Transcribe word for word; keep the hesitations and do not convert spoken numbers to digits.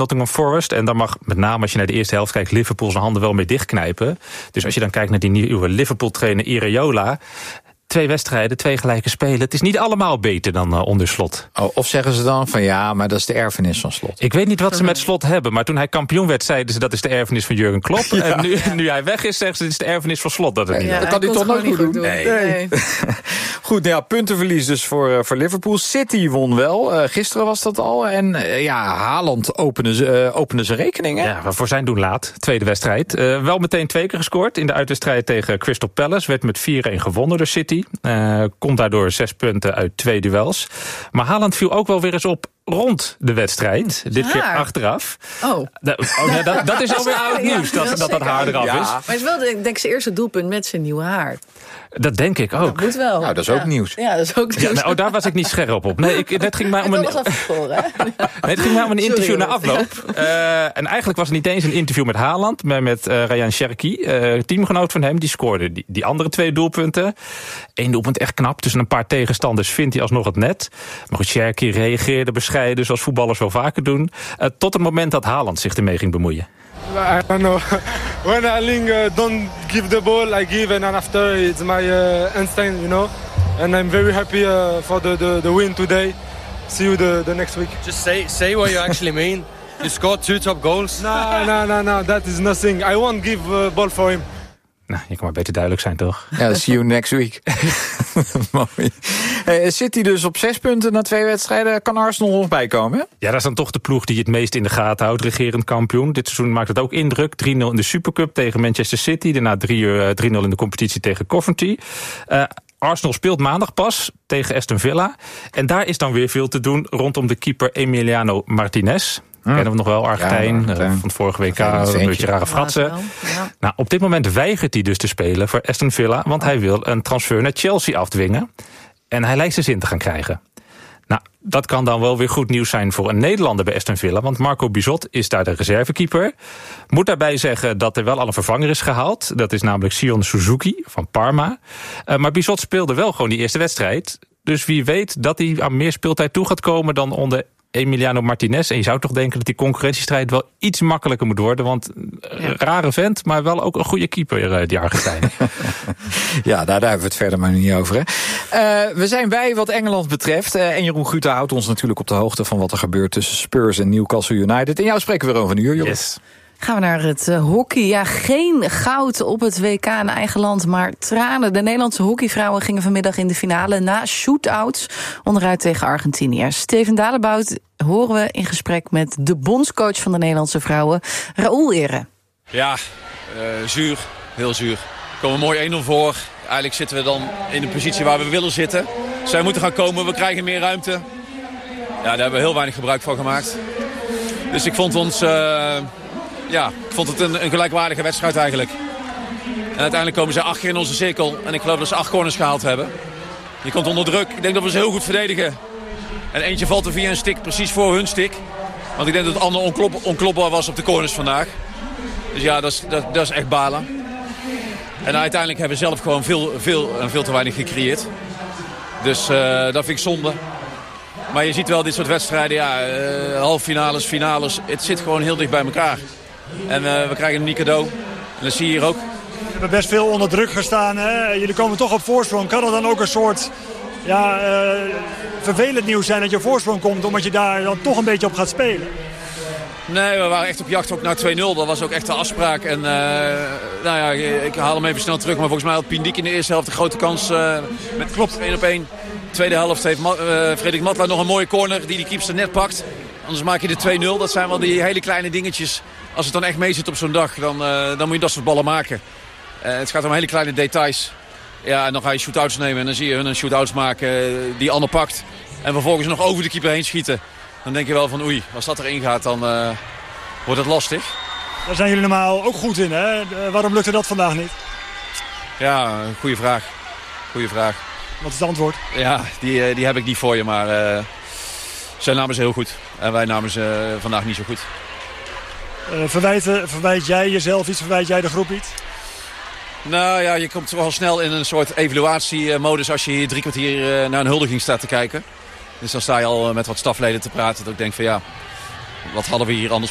Nottingham Forest. En dan mag, met name als je naar de eerste helft kijkt, Liverpool zijn handen wel mee dichtknijpen. Dus als je dan kijkt naar die nieuwe Liverpool-trainer Iraola, twee wedstrijden, twee gelijke spelen. Het is niet allemaal beter dan uh, onder Slot. Oh, of zeggen ze dan van ja, maar dat is de erfenis van Slot. Ik weet niet wat ze met Slot hebben, maar toen hij kampioen werd, zeiden ze dat is de erfenis van Jurgen Klopp. Ja. En nu, nu hij weg is, zeggen ze dit is de erfenis van Slot. Dat, het ja, niet dat kan hij toch nooit goed doen. doen. Nee. nee. Goed, ja, puntenverlies dus voor, uh, voor Liverpool. City won wel. Uh, gisteren was dat al. En uh, ja, Haaland opende, uh, opende zijn rekening. Hè? Ja, maar voor zijn doen laat. Tweede wedstrijd. Uh, wel meteen twee keer gescoord. In de uitwedstrijd tegen Crystal Palace werd met vier-een gewonnen door City. Uh, komt daardoor zes punten uit twee duels. Maar Haaland viel ook wel weer eens op rond de wedstrijd. Dit keer achteraf. Oh. Da- oh ja, dat, dat is alweer oud nieuws, ja, dat, dat dat, dat haar eraf ja. is. Maar het is wel, denk ik, zijn eerste doelpunt met zijn nieuwe haar. Dat denk ik ook. Dat moet wel. Nou, dat is ja. ook nieuws. Ja, dat is ook nieuws. Ja, nou, oh, daar was ik niet scherp op. Nee, ik, het ging maar om een, dat was afgesproken, hè? nee, het ging maar om een interview Sorry, na afloop. Uh, en eigenlijk was het niet eens een interview met Haaland, maar met uh, Ryan Cherki, uh, teamgenoot van hem. Die scoorde die, die andere twee doelpunten. Eén doelpunt echt knap. Tussen een paar tegenstanders vindt hij alsnog het net. Maar goed, Cherki reageerde bescheiden, zoals voetballers wel vaker doen. Uh, tot het moment dat Haaland zich ermee ging bemoeien. I don't know. When Erling uh, don't give the ball, I give, and then after it's my uh, instinct, you know. And I'm very happy uh, for the, the, the win today. See you the, the next week. Just say say what you actually mean. You scored two top goals. No, no, no, no. That is nothing. I won't give uh, ball for him. Nou, je kan maar beter duidelijk zijn, toch? Ja, see you next week. Mooi. Hey, City dus op zes punten na twee wedstrijden. Kan Arsenal nog bijkomen, hè? Ja, dat is dan toch de ploeg die het meest in de gaten houdt. Regerend kampioen. Dit seizoen maakt het ook indruk. drie nul in de Supercup tegen Manchester City. Daarna drie nul in de competitie tegen Coventry. Uh, Arsenal speelt maandag pas tegen Aston Villa. En daar is dan weer veel te doen rondom de keeper Emiliano Martinez. Hmm. Kennen we nog wel, Argentijn, ja, uh, van het vorige W K, een beetje rare fratsen. Ja. Nou, op dit moment weigert hij dus te spelen voor Aston Villa, want oh. hij wil een transfer naar Chelsea afdwingen. En hij lijkt zijn zin te gaan krijgen. Nou, dat kan dan wel weer goed nieuws zijn voor een Nederlander bij Aston Villa, want Marco Bizot is daar de reservekeeper. Moet daarbij zeggen dat er wel al een vervanger is gehaald. Dat is namelijk Sion Suzuki van Parma. Uh, maar Bizot speelde wel gewoon die eerste wedstrijd. Dus wie weet dat hij aan meer speeltijd toe gaat komen dan onder Emiliano Martinez. En je zou toch denken dat die concurrentiestrijd wel iets makkelijker moet worden. Want ja. rare vent, maar wel ook een goede keeper, die Argentijn. Ja, daar, daar hebben we het verder maar niet over. Hè. Uh, we zijn bij wat Engeland betreft. Uh, en Jeroen Guta houdt ons natuurlijk op de hoogte van wat er gebeurt tussen Spurs en Newcastle United. En jou spreken we weer over een uur, Jeroen. Yes. Gaan we naar het uh, hockey. Ja, geen goud op het W K in eigen land, maar tranen. De Nederlandse hockeyvrouwen gingen vanmiddag in de finale na shootouts onderuit tegen Argentinië. Steven Dalebout horen we in gesprek met de bondscoach van de Nederlandse vrouwen, Raoul Ere. Ja, uh, zuur. Heel zuur. We komen mooi één nul voor. Eigenlijk zitten we dan in de positie waar we willen zitten. Zij moeten gaan komen, we krijgen meer ruimte. Ja, daar hebben we heel weinig gebruik van gemaakt. Dus ik vond ons... Uh, Ja, ik vond het een, een gelijkwaardige wedstrijd eigenlijk. En uiteindelijk komen ze acht keer in onze cirkel. En ik geloof dat ze acht corners gehaald hebben. Je komt onder druk. Ik denk dat we ze heel goed verdedigen. En eentje valt er via een stick precies voor hun stick. Want ik denk dat het ander onklop, onklopbaar was op de corners vandaag. Dus ja, dat is, dat, dat is echt balen. En uiteindelijk hebben we zelf gewoon veel, veel, veel te weinig gecreëerd. Dus uh, dat vind ik zonde. Maar je ziet wel dit soort wedstrijden, ja, uh, halffinales, finales. Het zit gewoon heel dicht bij elkaar. En uh, we krijgen een uniek cadeau. En dat zie je hier ook. We hebben best veel onder druk gestaan. Hè? Jullie komen toch op voorsprong. Kan er dan ook een soort ja, uh, vervelend nieuws zijn dat je op voorsprong komt, omdat je daar dan toch een beetje op gaat spelen? Nee, we waren echt op jacht ook naar twee nul. Dat was ook echt de afspraak. En uh, nou ja, ik haal hem even snel terug. Maar volgens mij had Pindiek in de eerste helft een grote kans. Uh, met klopt één op één. Tweede helft heeft Ma- uh, Frederik Matla nog een mooie corner die die keepster net pakt. Anders maak je de twee nul. Dat zijn wel die hele kleine dingetjes. Als het dan echt mee zit op zo'n dag, dan, uh, dan moet je dat soort ballen maken. Uh, het gaat om hele kleine details. Ja, en dan ga je shootouts nemen en dan zie je hun een shootouts maken uh, die Anne pakt. En vervolgens nog over de keeper heen schieten. Dan denk je wel van oei, als dat erin gaat, dan uh, wordt het lastig. Daar zijn jullie normaal ook goed in, hè? De, waarom lukte dat vandaag niet? Ja, goede vraag. Goeie vraag. Wat is het antwoord? Ja, die, die heb ik niet voor je, maar uh, zij namen ze heel goed. En wij namen ze vandaag niet zo goed. Uh, verwijt, verwijt jij jezelf iets, verwijt jij de groep iets? Nou ja, je komt wel snel in een soort evaluatiemodus als je hier drie kwartier naar een huldiging staat te kijken. Dus dan sta je al met wat stafleden te praten. Dat ik denk van ja, wat hadden we hier anders